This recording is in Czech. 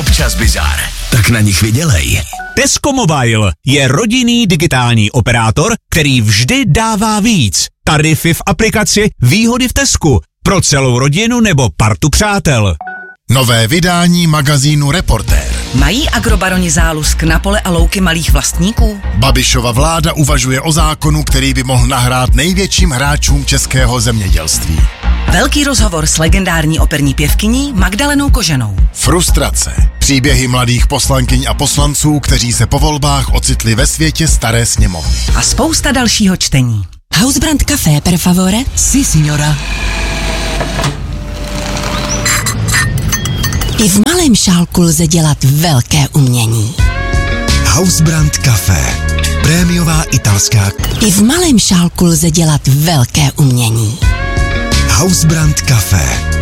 občas bizár. Tak na nich vydělej. Tesco Mobile je rodinný digitální operátor, který vždy dává víc. Tarify v aplikaci, výhody v Tescu. Pro celou rodinu nebo partu přátel. Nové vydání magazínu Reportér. Mají agrobaroni zálusk na pole a louky malých vlastníků? Babišova vláda uvažuje o zákonu, který by mohl nahrát největším hráčům českého zemědělství. Velký rozhovor s legendární operní pěvkyní Magdalenou Koženou. Frustrace. Příběhy mladých poslankyň a poslanců, kteří se po volbách ocitli ve světě staré sněmovny. A spousta dalšího čtení. Hausbrand Café, per favore? Si, signora. I v malém šálku lze dělat velké umění. Hausbrand Café. Prémiová italská. I v malém šálku lze dělat velké umění. Hausbrand Café.